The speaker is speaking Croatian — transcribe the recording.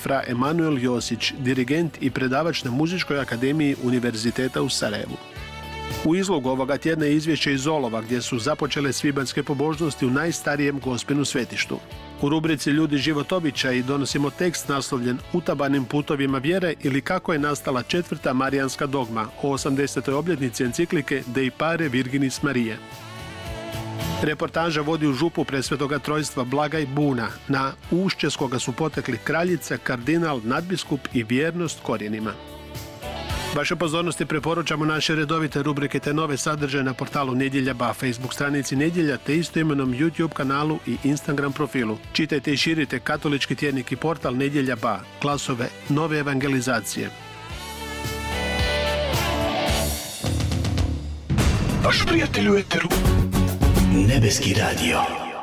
fra Emanuel Josić, dirigent i predavač na Muzičkoj akademiji Univerziteta u Sarajevu. U izlogu ovoga tjedna je izvješće iz Olova gdje su započele svibanjske pobožnosti u najstarijem gospenu svetištu. U rubrici Ljudi životobića i donosimo tekst naslovljen Utabanim putovima vjere ili kako je nastala 4. marijanska dogma o 80. obljetnici enciklike Dei Pare Virginis Marije. Reportaža vodi u župu Presvetoga Trojstva Blagaj Buna, na ušće s koga su potekli kraljica, kardinal, nadbiskup i vjernost korijenima. Vaše pozornosti preporučamo naše redovite rubrike te nove sadržaje na portalu Nedjelja Ba, Facebook stranici Nedjelja te istoimenom YouTube kanalu i Instagram profilu. Čitajte i širite katolički tjednik i portal Nedjelja Ba, glasove nove evangelizacije. Vaš prijatelj u eteru. Nebeski radio.